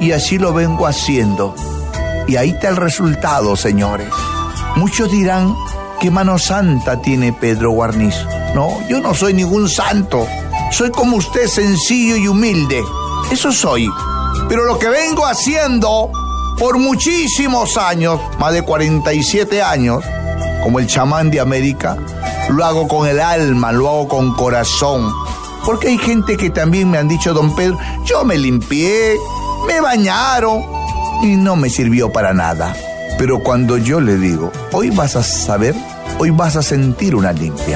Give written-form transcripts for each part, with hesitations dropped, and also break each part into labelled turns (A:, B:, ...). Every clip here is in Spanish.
A: Y así lo vengo haciendo. Y ahí está el resultado, señores. Muchos dirán, ¿qué mano santa tiene Pedro Guarnizo? No, yo no soy ningún santo. Soy como usted, sencillo y humilde. Eso soy. Pero lo que vengo haciendo por muchísimos años, más de 47 años, como el chamán de América, lo hago con el alma, lo hago con corazón. Porque hay gente que también me han dicho, don Pedro, yo me limpié, me bañaron y no me sirvió para nada. Pero cuando yo le digo, hoy vas a saber, hoy vas a sentir una limpia.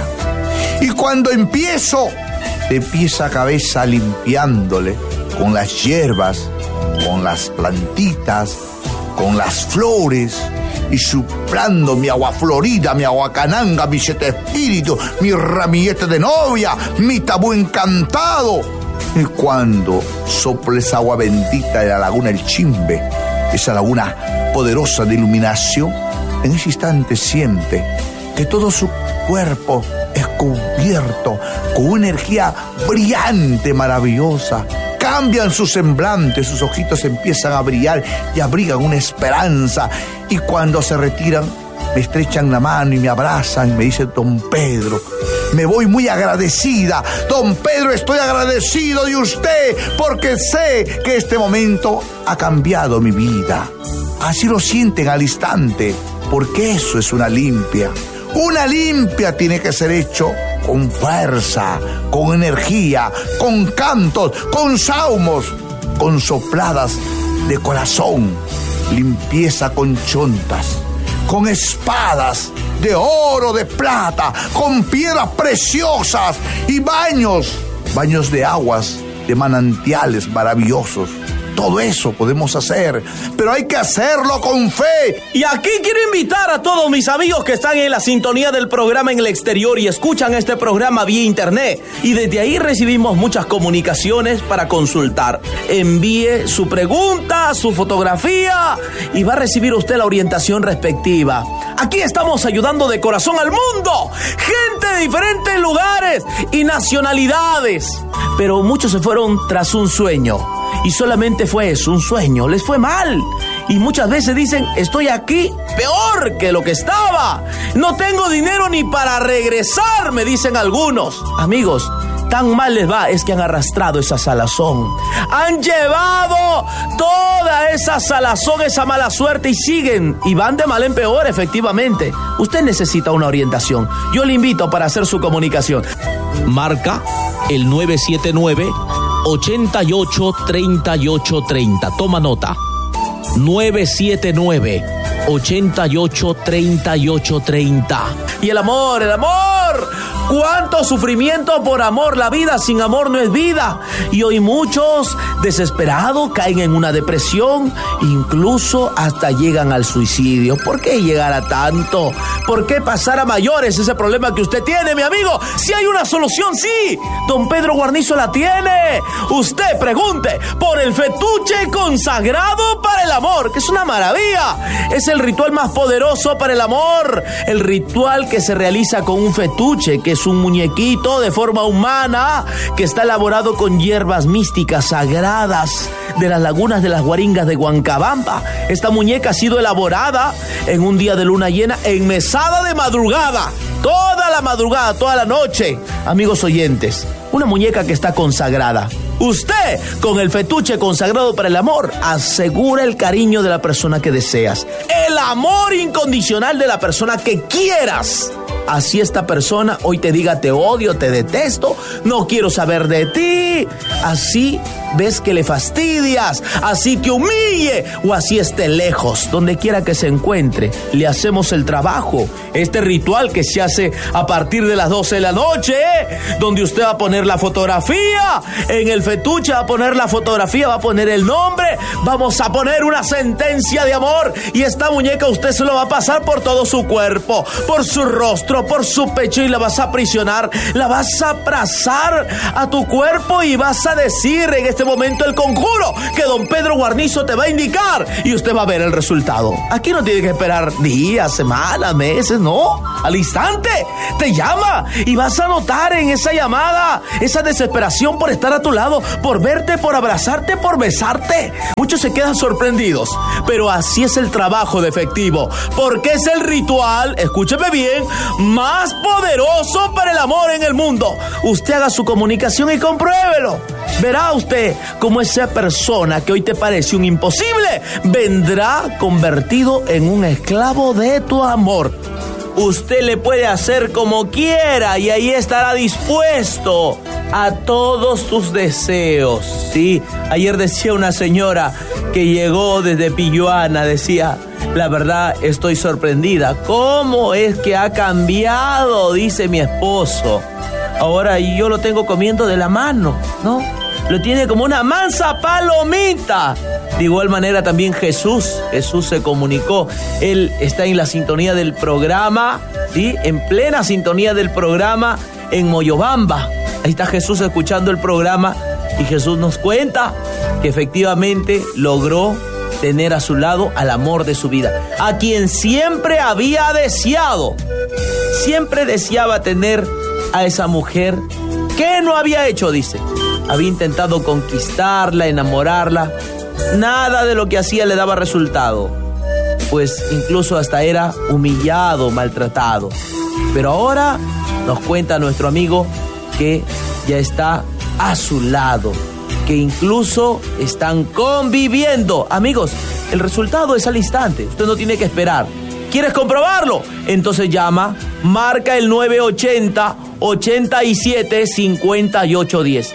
A: Y cuando empiezo, de pies a cabeza limpiándole con las hierbas, con las plantitas, con las flores, y soplando mi agua florida, mi agua cananga, mi siete espíritus, mi ramillete de novia, mi tabú encantado. Y cuando sopla esa agua bendita de la laguna El Chimbe, esa laguna poderosa de iluminación, en ese instante siente que todo su cuerpo es cubierto con una energía brillante, maravillosa. Cambian su semblante, sus ojitos empiezan a brillar y abrigan una esperanza. Y cuando se retiran, me estrechan la mano y me abrazan y me dicen, don Pedro, me voy muy agradecida. Don Pedro, estoy agradecido de usted porque sé que este momento ha cambiado mi vida. Así lo sienten al instante, porque eso es una limpia. Una limpia tiene que ser hecho con fuerza, con energía, con cantos, con salmos, con sopladas de corazón, limpieza con chontas, con espadas de oro, de plata, con piedras preciosas y baños de aguas, de manantiales maravillosos. Todo eso podemos hacer, pero hay que hacerlo con fe.
B: Y aquí quiero invitar a todos mis amigos que están en la sintonía del programa en el exterior y escuchan este programa vía internet. Y desde ahí recibimos muchas comunicaciones para consultar. Envíe su pregunta, su fotografía y va a recibir usted la orientación respectiva. Aquí estamos ayudando de corazón al mundo. Gente de diferentes lugares y nacionalidades. Pero muchos se fueron tras un sueño. Y solamente fue eso, un sueño. Les fue mal. Y muchas veces dicen, estoy aquí peor que lo que estaba. No tengo dinero ni para regresar, me dicen algunos. Amigos, tan mal les va es que han arrastrado esa salazón. Han llevado toda esa salazón, esa mala suerte y siguen. Y van de mal en peor, efectivamente. Usted necesita una orientación. Yo le invito para hacer su comunicación. Marca el 979 883830. Toma nota. 979-883830. Y el amor. ¿Cuánto sufrimiento por amor? La vida sin amor no es vida. Y hoy muchos desesperados caen en una depresión, incluso hasta llegan al suicidio. ¿Por qué llegar a tanto? ¿Por qué pasar a mayores ese problema que usted tiene, mi amigo? Si hay una solución, sí. Don Pedro Guarnizo la tiene. Usted pregunte por el fetuche consagrado para el amor, que es una maravilla. Es el ritual más poderoso para el amor. El ritual que se realiza con un fetuche, que es un muñequito de forma humana que está elaborado con hierbas místicas sagradas de las lagunas de las Guaringas de Huancabamba. Esta muñeca ha sido elaborada en un día de luna llena, en mesada de madrugada, toda la madrugada, toda la noche. Amigos oyentes, una muñeca que está consagrada. Usted, con el fetuche consagrado para el amor, asegura el cariño de la persona que deseas, el amor incondicional de la persona que quieras. Así esta persona hoy te diga te odio, te detesto, no quiero saber de ti. Así ves que le fastidias, así te humille o así esté lejos, donde quiera que se encuentre. Le hacemos el trabajo. Este ritual que se hace a partir de las 12 de la noche, donde usted va a poner la fotografía, en el fetuche va a poner la fotografía, va a poner el nombre, vamos a poner una sentencia de amor y esta muñeca usted se lo va a pasar por todo su cuerpo, por su rostro, entró por su pecho y la vas a aprisionar, la vas a abrazar a tu cuerpo y vas a decir en este momento el conjuro que don Pedro Guarnizo te va a indicar y usted va a ver el resultado. Aquí no tiene que esperar días, semanas, meses, no. Al instante te llama y vas a notar en esa llamada esa desesperación por estar a tu lado, por verte, por abrazarte, por besarte. Muchos se quedan sorprendidos, pero así es el trabajo de efectivo, porque es el ritual, escúcheme bien, más poderoso para el amor en el mundo. Usted haga su comunicación y compruébelo. Verá usted cómo esa persona que hoy te parece un imposible vendrá convertido en un esclavo de tu amor. Usted le puede hacer como quiera y ahí estará dispuesto a todos tus deseos. Sí, ayer decía una señora que llegó desde Pilluana, decía, la verdad estoy sorprendida. ¿Cómo es que ha cambiado? Dice mi esposo. Ahora yo lo tengo comiendo de la mano, ¿no? Lo tiene como una mansa palomita. De igual manera también Jesús se comunicó. Él está en la sintonía del programa, ¿sí? En plena sintonía del programa en Moyobamba. Ahí está Jesús escuchando el programa y Jesús nos cuenta que efectivamente logró tener a su lado al amor de su vida, a quien siempre había deseado. Siempre deseaba tener a esa mujer. ¿Qué no había hecho? Dice. Había intentado conquistarla, enamorarla. Nada de lo que hacía le daba resultado, pues incluso hasta era humillado, maltratado. Pero ahora nos cuenta nuestro amigo que ya está a su lado, que incluso están conviviendo. Amigos, el resultado es al instante, usted no tiene que esperar. ¿Quieres comprobarlo? Entonces llama, marca el 980-87-5810.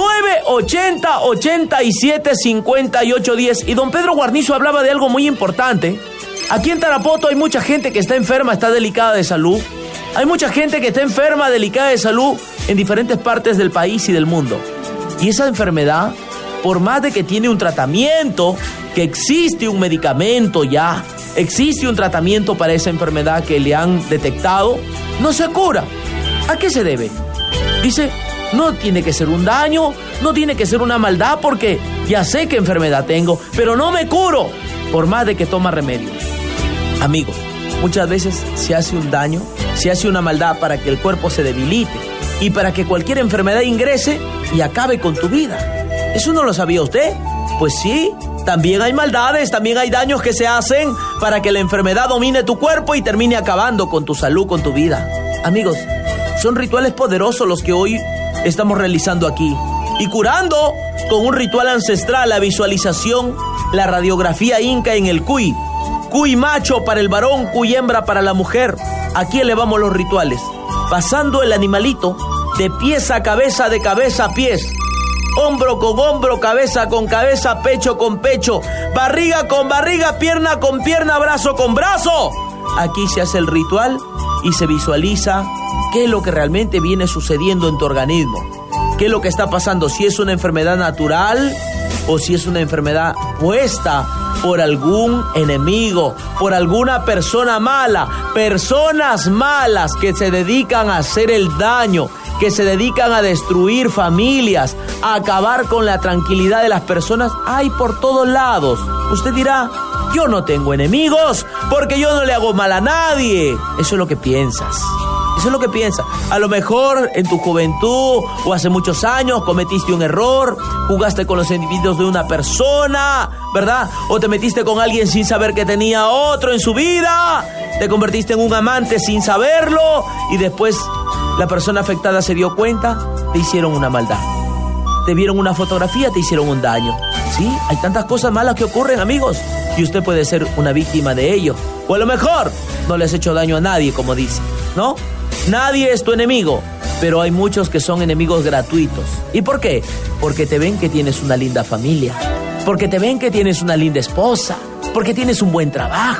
B: 980-87-5810. Y don Pedro Guarnizo hablaba de algo muy importante. Aquí en Tarapoto hay mucha gente que está enferma, está delicada de salud. Hay mucha gente que está enferma, delicada de salud en diferentes partes del país y del mundo. Y esa enfermedad, por más de que tiene un tratamiento, que existe un medicamento ya, existe un tratamiento para esa enfermedad que le han detectado, no se cura. ¿A qué se debe? Dice, no tiene que ser un daño, no tiene que ser una maldad, porque ya sé qué enfermedad tengo, pero no me curo, por más de que toma remedios. Amigos, muchas veces se hace un daño, se hace una maldad para que el cuerpo se debilite y para que cualquier enfermedad ingrese y acabe con tu vida. ¿Eso no lo sabía usted? Pues sí, también hay maldades, también hay daños que se hacen para que la enfermedad domine tu cuerpo y termine acabando con tu salud, con tu vida. Amigos, son rituales poderosos los que hoy estamos realizando aquí y curando con un ritual ancestral, la visualización, la radiografía inca en el cuy. Cuy macho para el varón, cuy hembra para la mujer. Aquí elevamos los rituales, pasando el animalito de pies a cabeza, de cabeza a pies, hombro con hombro, cabeza con cabeza, pecho con pecho, barriga con barriga, pierna con pierna, brazo con brazo. Aquí se hace el ritual y se visualiza qué es lo que realmente viene sucediendo en tu organismo, qué es lo que está pasando, si es una enfermedad natural o si es una enfermedad puesta por algún enemigo, por alguna persona mala, personas malas que se dedican a hacer el daño, que se dedican a destruir familias, a acabar con la tranquilidad de las personas. Hay por todos lados. Usted dirá, yo no tengo enemigos porque yo no le hago mal a nadie. Eso es lo que piensas. Eso es lo que piensas. A lo mejor en tu juventud o hace muchos años cometiste un error, jugaste con los sentimientos de una persona, ¿verdad? O te metiste con alguien sin saber que tenía otro en su vida, te convertiste en un amante sin saberlo y después la persona afectada se dio cuenta, te hicieron una maldad. Te vieron una fotografía, te hicieron un daño. Sí, hay tantas cosas malas que ocurren, amigos, y usted puede ser una víctima de ello. O a lo mejor no le has hecho daño a nadie, como dice, ¿no? Nadie es tu enemigo, pero hay muchos que son enemigos gratuitos. ¿Y por qué? Porque te ven que tienes una linda familia, porque te ven que tienes una linda esposa, porque tienes un buen trabajo,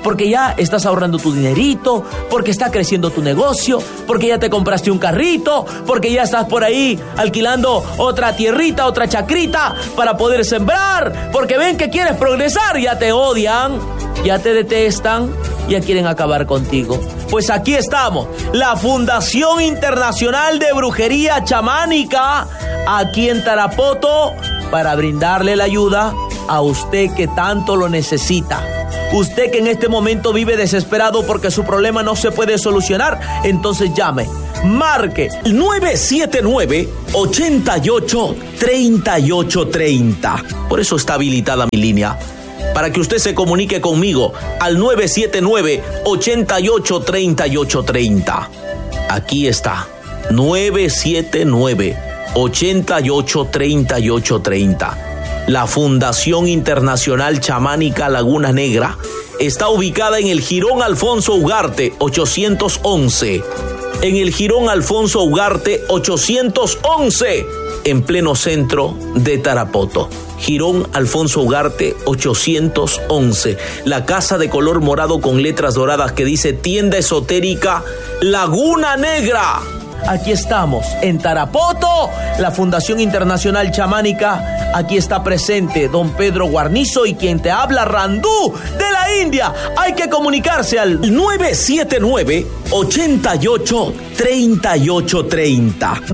B: porque ya estás ahorrando tu dinerito, porque está creciendo tu negocio, porque ya te compraste un carrito, porque ya estás por ahí alquilando otra tierrita, otra chacrita para poder sembrar, porque ven que quieres progresar, ya te odian, ya te detestan, ya quieren acabar contigo. Pues aquí estamos, la Fundación Internacional de Brujería Chamánica, aquí en Tarapoto, para brindarle la ayuda a usted que tanto lo necesita. Usted que en este momento vive desesperado porque su problema no se puede solucionar, entonces llame, marque el 979-88-3830. Por eso está habilitada mi línea, para que usted se comunique conmigo al 979-88-3830. Aquí está, 979-88-3830. La Fundación Internacional Chamánica Laguna Negra está ubicada en el Jirón Alfonso Ugarte 811. En el Jirón Alfonso Ugarte 811, en pleno centro de Tarapoto. Jirón Alfonso Ugarte 811. La casa de color morado con letras doradas que dice Tienda Esotérica Laguna Negra. Aquí estamos, en Tarapoto, la Fundación Internacional Chamánica. Aquí está presente don Pedro Guarnizo y quien te habla, Randú, de la India. Hay que comunicarse al 979-88-3830.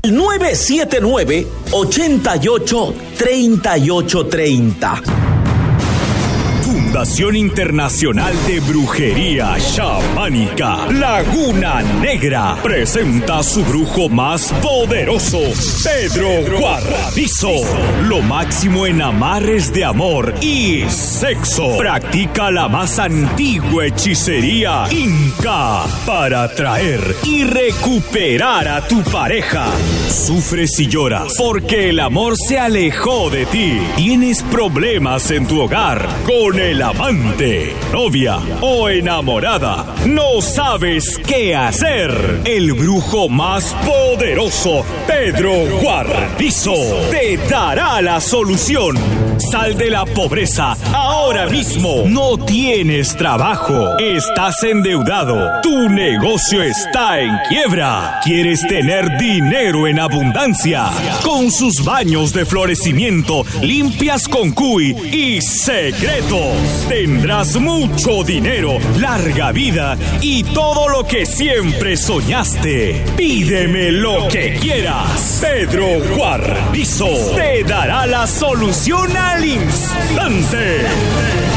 B: 979-88-3830.
C: Fundación Internacional de Brujería Chamánica Laguna Negra presenta a su brujo más poderoso, Pedro Guarnizo. Lo máximo en amarres de amor y sexo. Practica la más antigua hechicería inca para atraer y recuperar a tu pareja. Sufres y lloras porque el amor se alejó de ti. Tienes problemas en tu hogar con el amante, novia o enamorada. No sabes qué hacer. El brujo más poderoso, Pedro Guarnizo, te dará la solución. Sal de la pobreza ahora mismo. No tienes trabajo. Estás endeudado. Tu negocio está en quiebra. ¿Quieres tener dinero en abundancia? Con sus baños de florecimiento, limpias con cuy y secretos, tendrás mucho dinero, larga vida y todo lo que siempre soñaste. Pídeme lo que quieras. Pedro Guarnizo te dará la solución al instante.